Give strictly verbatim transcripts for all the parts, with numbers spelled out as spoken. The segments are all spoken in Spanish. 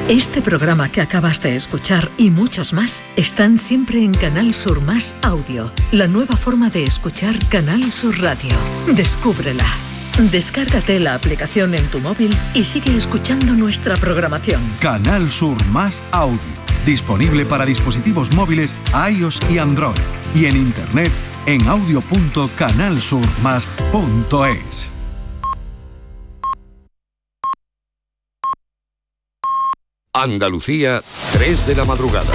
Este programa que acabas de escuchar y muchos más están siempre en Canal Sur Más Audio, la nueva forma de escuchar Canal Sur Radio. Descúbrela. Descárgate la aplicación en tu móvil y sigue escuchando nuestra programación. Canal Sur Más Audio, disponible para dispositivos móviles iOS y Android, y en internet en audio punto canal sur más punto es. Andalucía, tres de la madrugada.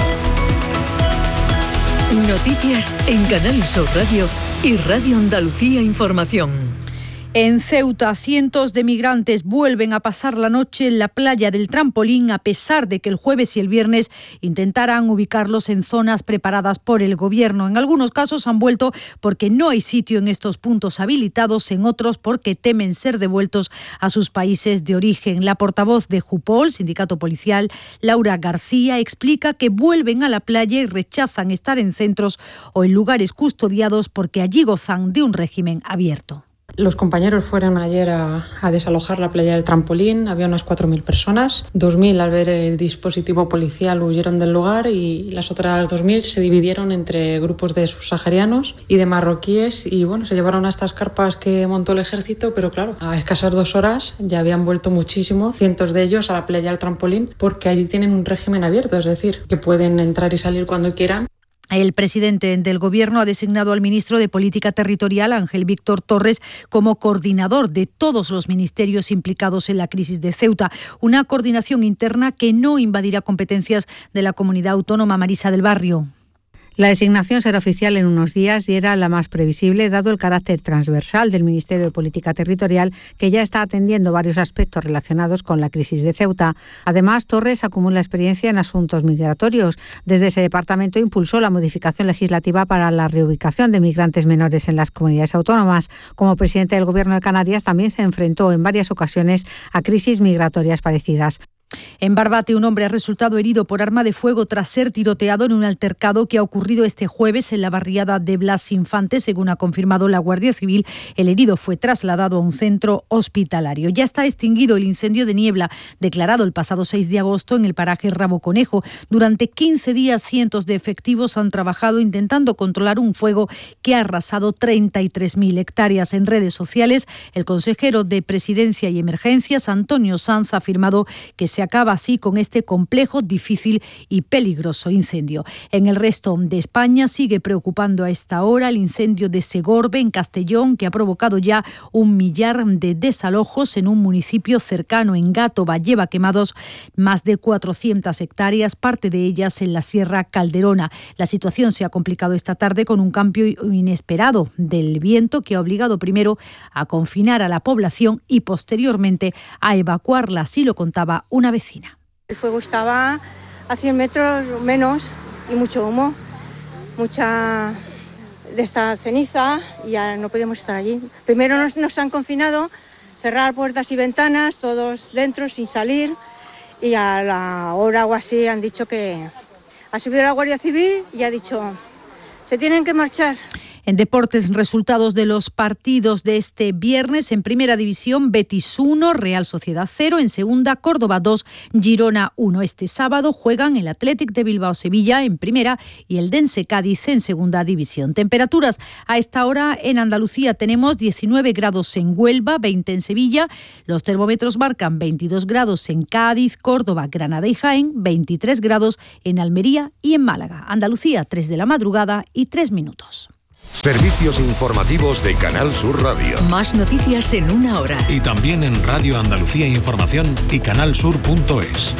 Noticias en Canal Sur Radio y Radio Andalucía Información. En Ceuta, cientos de migrantes vuelven a pasar la noche en la playa del Trampolín, a pesar de que el jueves y el viernes intentaran ubicarlos en zonas preparadas por el gobierno. En algunos casos han vuelto porque no hay sitio en estos puntos habilitados, en otros porque temen ser devueltos a sus países de origen. La portavoz de Jupol, sindicato policial, Laura García, explica que vuelven a la playa y rechazan estar en centros o en lugares custodiados porque allí gozan de un régimen abierto. Los compañeros fueron ayer a, a desalojar la playa del Trampolín, había unas cuatro mil personas, dos mil al ver el dispositivo policial huyeron del lugar y las otras dos mil se dividieron entre grupos de subsaharianos y de marroquíes y bueno, se llevaron a estas carpas que montó el ejército, pero claro, a escasas dos horas ya habían vuelto muchísimos, cientos de ellos a la playa del Trampolín porque allí tienen un régimen abierto, es decir, que pueden entrar y salir cuando quieran. El presidente del Gobierno ha designado al ministro de Política Territorial, Ángel Víctor Torres, como coordinador de todos los ministerios implicados en la crisis de Ceuta. Una coordinación interna que no invadirá competencias de la comunidad autónoma. Marisa del Barrio. La designación será oficial en unos días y era la más previsible, dado el carácter transversal del Ministerio de Política Territorial, que ya está atendiendo varios aspectos relacionados con la crisis de Ceuta. Además, Torres acumula experiencia en asuntos migratorios. Desde ese departamento impulsó la modificación legislativa para la reubicación de migrantes menores en las comunidades autónomas. Como presidente del Gobierno de Canarias, también se enfrentó en varias ocasiones a crisis migratorias parecidas. En Barbate, un hombre ha resultado herido por arma de fuego tras ser tiroteado en un altercado que ha ocurrido este jueves en la barriada de Blas Infante. Según ha confirmado la Guardia Civil, el herido fue trasladado a un centro hospitalario. Ya está extinguido el incendio de niebla declarado el pasado seis de agosto en el paraje Rabo Conejo. Durante quince días, cientos de efectivos han trabajado intentando controlar un fuego que ha arrasado treinta y tres mil hectáreas. En redes sociales, el consejero de Presidencia y Emergencias, Antonio Sanz, ha afirmado que se acaba así con este complejo, difícil y peligroso incendio. En el resto de España sigue preocupando a esta hora el incendio de Segorbe, en Castellón, que ha provocado ya un millar de desalojos en un municipio cercano. En Gátova lleva quemados más de cuatrocientas hectáreas, parte de ellas en la Sierra Calderona. La situación se ha complicado esta tarde con un cambio inesperado del viento que ha obligado primero a confinar a la población y posteriormente a evacuarla. Así lo contaba una vecina. El fuego estaba a cien metros menos y mucho humo, mucha de esta ceniza y ya no podíamos estar allí. Primero nos, nos han confinado, cerrar puertas y ventanas, todos dentro sin salir y a la hora o así han dicho que ha subido la Guardia Civil y ha dicho se tienen que marchar. En deportes, resultados de los partidos de este viernes. En primera división, Betis uno, Real Sociedad cero. En segunda, Córdoba dos, Girona uno. Este sábado juegan el Athletic de Bilbao-Sevilla en primera y el Dense Cádiz en segunda división. Temperaturas a esta hora en Andalucía tenemos diecinueve grados en Huelva, veinte en Sevilla. Los termómetros marcan veintidós grados en Cádiz, Córdoba, Granada y Jaén, veintitrés grados en Almería y en Málaga. Andalucía, tres de la madrugada y tres minutos. Servicios informativos de Canal Sur Radio. Más noticias en una hora. Y también en Radio Andalucía Información y canal sur punto es.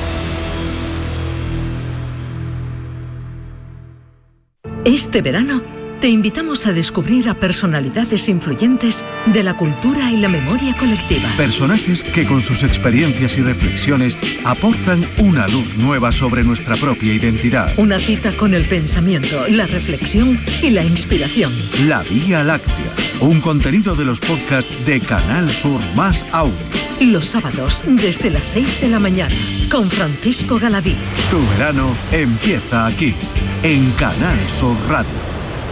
Este verano te invitamos a descubrir a personalidades influyentes de la cultura y la memoria colectiva. Personajes que con sus experiencias y reflexiones aportan una luz nueva sobre nuestra propia identidad. Una cita con el pensamiento, la reflexión y la inspiración. La Vía Láctea, un contenido de los podcasts de Canal Sur Más Audio. Los sábados desde las seis de la mañana con Francisco Galadí. Tu verano empieza aquí, en Canal Sur Radio.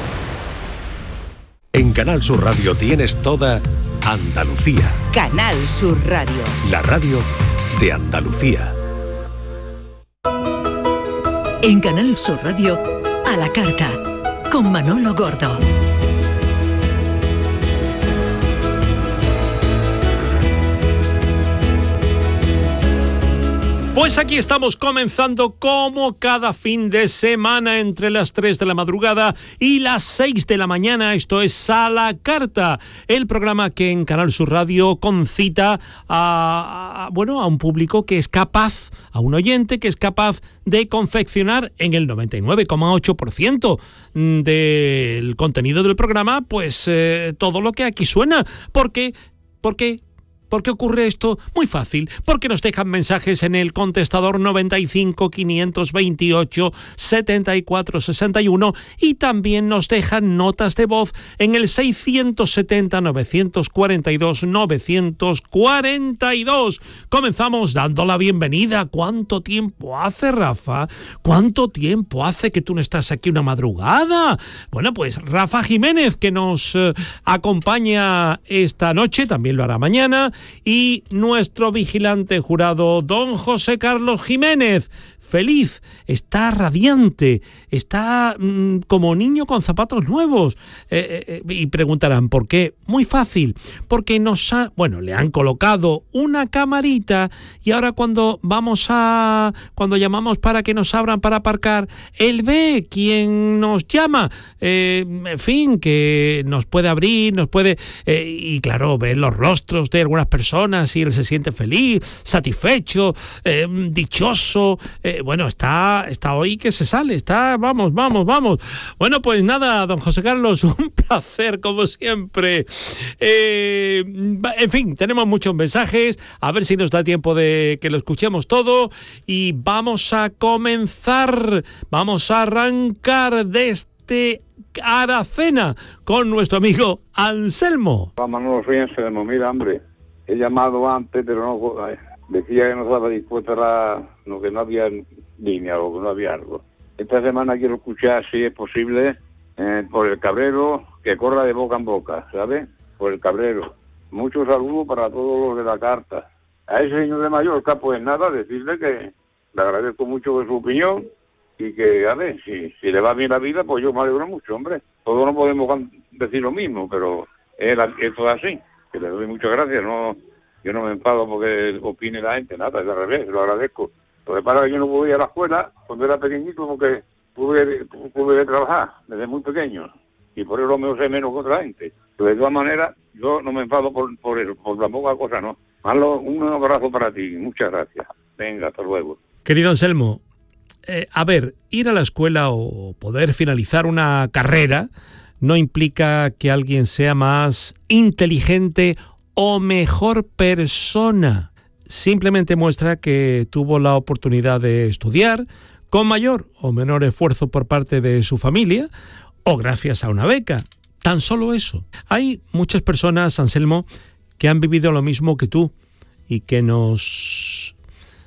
En Canal Sur Radio tienes toda Andalucía. Canal Sur Radio. La radio de Andalucía. En Canal Sur Radio, a la carta, con Manolo Gordo. Pues aquí estamos comenzando como cada fin de semana entre las tres de la madrugada y las seis de la mañana. Esto es A la Carta, el programa que en Canal Sur Radio concita a, a, bueno, a un público que es capaz, a un oyente que es capaz de confeccionar en el noventa y nueve coma ocho por ciento del contenido del programa, pues eh, todo lo que aquí suena. ¿Por qué? ¿Por qué? ¿Por qué ocurre esto? Muy fácil, porque nos dejan mensajes en el contestador noventa y cinco, quinientos veintiocho, setenta y cuatro, sesenta y uno y también nos dejan notas de voz en el seiscientos setenta, novecientos cuarenta y dos, novecientos cuarenta y dos. Comenzamos dando la bienvenida. ¿Cuánto tiempo hace, Rafa? ¿Cuánto tiempo hace que tú no estás aquí una madrugada? Bueno, pues Rafa Jiménez, que nos eh, acompaña esta noche, también lo hará mañana, y nuestro vigilante jurado, don José Carlos Jiménez. Feliz, está radiante, está mmm, como niño con zapatos nuevos. Eh, eh, y preguntarán, ¿por qué? Muy fácil, porque nos ha, bueno, le han colocado una camarita y ahora cuando vamos a, cuando llamamos para que nos abran para aparcar, él ve quién nos llama. Eh, en fin, que nos puede abrir, nos puede, eh, y claro, ve los rostros de algunas personas y él se siente feliz, satisfecho, eh, dichoso. Eh, bueno, está, está hoy que se sale, está, vamos, vamos, vamos. Bueno, pues nada, don José Carlos, un placer como siempre. Eh, en fin, tenemos muchos mensajes, a ver si nos da tiempo de que lo escuchemos todo y vamos a comenzar, vamos a arrancar desde Aracena con nuestro amigo Anselmo. Manolo, soy Anselmo, mira, hombre, he llamado antes, pero no, decía que no estaba dispuesta a no, que no había línea o que no había algo. Esta semana quiero escuchar, si es posible, eh, por el Cabrero, que corra de boca en boca, ¿sabes? Por el Cabrero. Muchos saludos para todos los de la carta. A ese señor de Mallorca, pues nada, decirle que le agradezco mucho de su opinión y que, a ver, si, si le va bien la vida, pues yo me alegro mucho, hombre. Todos no podemos decir lo mismo, pero es, esto es así, que le doy muchas gracias, no... Yo no me enfado porque opine la gente, nada, es al revés, lo agradezco. Lo que pasa es que yo no podía ir a la escuela cuando era pequeñito porque pude, pude trabajar desde muy pequeño y por eso me sé menos que otra gente. Pero de todas maneras, yo no me enfado por, por eso, por la poca cosa, no. Marlo, un abrazo para ti, muchas gracias. Venga, hasta luego. Querido Anselmo, eh, a ver, ir a la escuela o poder finalizar una carrera no implica que alguien sea más inteligente o mejor persona. Simplemente muestra que tuvo la oportunidad de estudiar con mayor o menor esfuerzo por parte de su familia o gracias a una beca. Tan solo eso. Hay muchas personas, Anselmo, que han vivido lo mismo que tú y que nos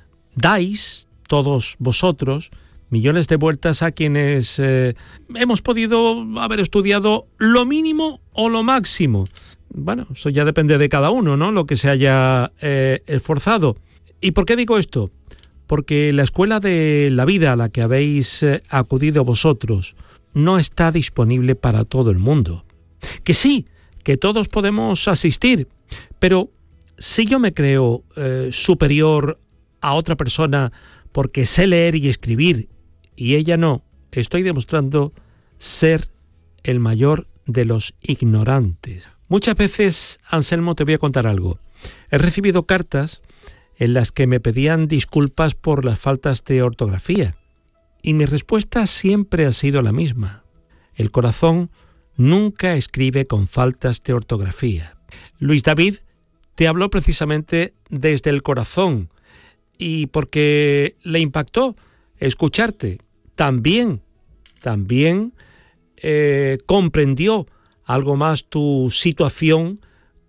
dais, todos vosotros, millones de vueltas a quienes eh, hemos podido haber estudiado lo mínimo o lo máximo. Bueno, eso ya depende de cada uno, ¿no? Lo que se haya eh, esforzado. ¿Y por qué digo esto? Porque la escuela de la vida a la que habéis eh, acudido vosotros no está disponible para todo el mundo. Que sí, que todos podemos asistir, pero si yo me creo eh, superior a otra persona porque sé leer y escribir y ella no, estoy demostrando ser el mayor de los ignorantes. Muchas veces, Anselmo, te voy a contar algo. He recibido cartas en las que me pedían disculpas por las faltas de ortografía. Y mi respuesta siempre ha sido la misma. El corazón nunca escribe con faltas de ortografía. Luis David te habló precisamente desde el corazón y porque le impactó escucharte. También, también eh, comprendió algo más tu situación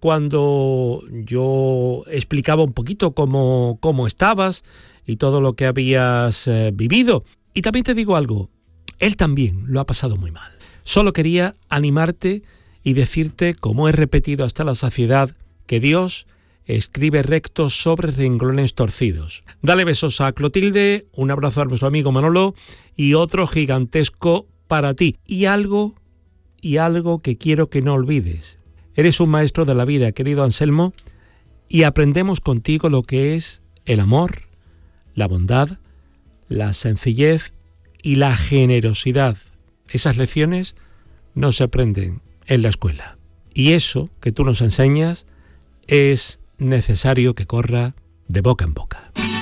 cuando yo explicaba un poquito cómo, cómo estabas y todo lo que habías eh, vivido. Y también te digo algo, él también lo ha pasado muy mal. Solo quería animarte y decirte, como he repetido hasta la saciedad, que Dios escribe recto sobre renglones torcidos. Dale besos a Clotilde, un abrazo a nuestro amigo Manolo y otro gigantesco para ti. Y algo, y algo que quiero que no olvides. Eres un maestro de la vida, querido Anselmo, y aprendemos contigo lo que es el amor, la bondad, la sencillez y la generosidad. Esas lecciones no se aprenden en la escuela. Y eso que tú nos enseñas es necesario que corra de boca en boca.